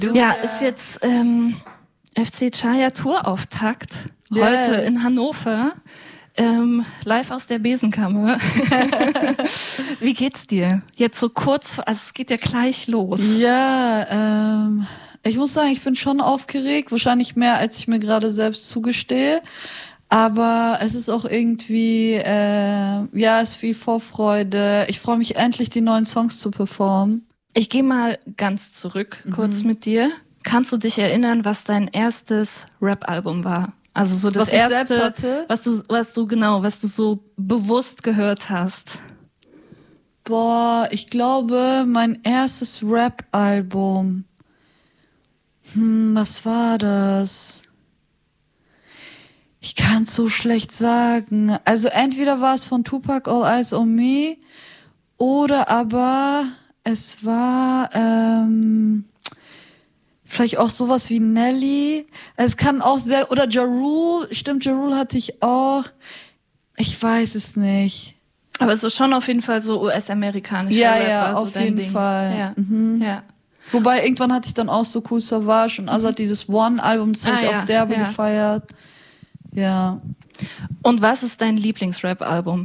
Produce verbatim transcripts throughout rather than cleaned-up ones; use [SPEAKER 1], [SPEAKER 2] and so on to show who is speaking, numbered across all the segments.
[SPEAKER 1] Ja, ist jetzt ähm, F C Chaya Tourauftakt.
[SPEAKER 2] Yes.
[SPEAKER 1] Heute in Hannover. Ähm, live aus der Besenkammer. Wie geht's dir? Jetzt so kurz, also es geht ja gleich los.
[SPEAKER 2] Ja, ähm, ich muss sagen, ich bin schon aufgeregt. Wahrscheinlich mehr, als ich mir gerade selbst zugestehe. Aber es ist auch irgendwie, äh, ja, es ist viel Vorfreude. Ich freue mich endlich, die neuen Songs zu performen.
[SPEAKER 1] Ich gehe mal ganz zurück, kurz mhm. mit dir. Kannst du dich erinnern, was dein erstes Rap-Album war? Also so das
[SPEAKER 2] was ich
[SPEAKER 1] erste,
[SPEAKER 2] selbst hatte?
[SPEAKER 1] was du, was du genau, was du so bewusst gehört hast.
[SPEAKER 2] Boah, ich glaube, mein erstes Rap-Album. Hm, was war das? Ich kann es so schlecht sagen. Also entweder war es von Tupac, All Eyes on Me, oder aber es war ähm, vielleicht auch sowas wie Nelly. Es kann auch sehr, oder Ja Rule, stimmt, Ja Rule hatte ich auch. Ich weiß es nicht.
[SPEAKER 1] Aber es ist schon auf jeden Fall so U S-amerikanischer
[SPEAKER 2] ja,
[SPEAKER 1] Rap.
[SPEAKER 2] Ja,
[SPEAKER 1] also
[SPEAKER 2] auf
[SPEAKER 1] dein
[SPEAKER 2] jeden
[SPEAKER 1] Ding.
[SPEAKER 2] Fall.
[SPEAKER 1] Ja.
[SPEAKER 2] Mhm.
[SPEAKER 1] ja.
[SPEAKER 2] Wobei, irgendwann hatte ich dann auch so Cool Savage und Azad, dieses One-Album, das habe
[SPEAKER 1] ah,
[SPEAKER 2] ich
[SPEAKER 1] ja,
[SPEAKER 2] auch derbe
[SPEAKER 1] ja.
[SPEAKER 2] gefeiert. Ja.
[SPEAKER 1] Und was ist dein Lieblings-Rap-Album?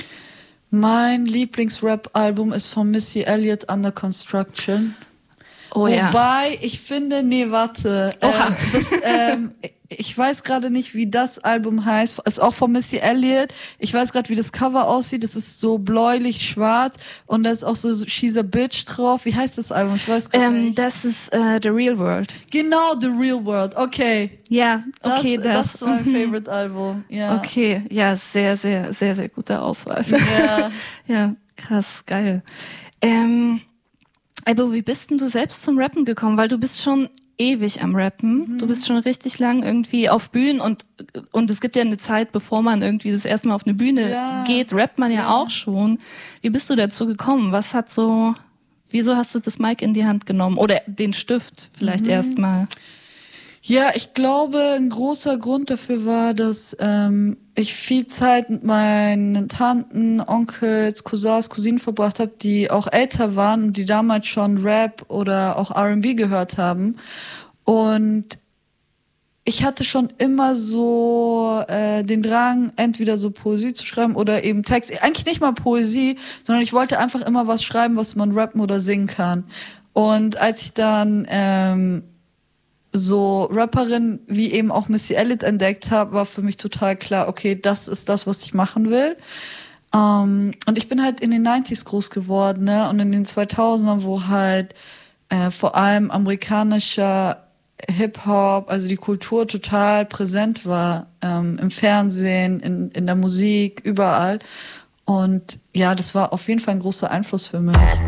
[SPEAKER 2] Mein Lieblings-Rap-Album ist von Missy Elliott, Under Construction.
[SPEAKER 1] Oh
[SPEAKER 2] Wobei,
[SPEAKER 1] ja.
[SPEAKER 2] ich finde, nee, warte.
[SPEAKER 1] Oha.
[SPEAKER 2] Ähm, das, ähm, ich weiß gerade nicht, wie das Album heißt. Ist auch von Missy Elliott. Ich weiß gerade, wie das Cover aussieht. Das ist so bläulich-schwarz und da ist auch so She's a Bitch drauf. Wie heißt das Album? Ich weiß gerade
[SPEAKER 1] ähm,
[SPEAKER 2] nicht.
[SPEAKER 1] Das ist äh, The Real World.
[SPEAKER 2] Genau, The Real World. Okay.
[SPEAKER 1] Ja, okay,
[SPEAKER 2] das.
[SPEAKER 1] das.
[SPEAKER 2] Das ist mein Favorite-Album. Ja.
[SPEAKER 1] Okay, ja, sehr, sehr, sehr, sehr gute Auswahl.
[SPEAKER 2] Ja.
[SPEAKER 1] Ja, krass, geil. Ähm, aber wie bist denn du selbst zum Rappen gekommen? Weil du bist schon ewig am Rappen. Mhm. Du bist schon richtig lang irgendwie auf Bühnen und und es gibt ja eine Zeit, bevor man irgendwie das erste Mal auf eine Bühne
[SPEAKER 2] ja.
[SPEAKER 1] geht, rappt man ja,
[SPEAKER 2] ja
[SPEAKER 1] auch schon. Wie bist du dazu gekommen? Was hat so, wieso hast du das Mic in die Hand genommen? Oder den Stift vielleicht mhm. erstmal?
[SPEAKER 2] Ja, ich glaube, ein großer Grund dafür war, dass ähm, ich viel Zeit mit meinen Tanten, Onkels, Cousins, Cousinen verbracht habe, die auch älter waren und die damals schon Rap oder auch R and B gehört haben. Und ich hatte schon immer so äh, den Drang, entweder so Poesie zu schreiben oder eben Text. Eigentlich nicht mal Poesie, sondern ich wollte einfach immer was schreiben, was man rappen oder singen kann. Und als ich dann ähm, so Rapperin wie eben auch Missy Elliott entdeckt habe, war für mich total klar, okay, das ist das, was ich machen will. Um, und ich bin halt in den neunziger groß geworden, ne? Und in den zweitausendern, wo halt äh, vor allem amerikanischer Hip-Hop, also die Kultur total präsent war, ähm, im Fernsehen, in, in der Musik, überall. Und ja, das war auf jeden Fall ein großer Einfluss für mich.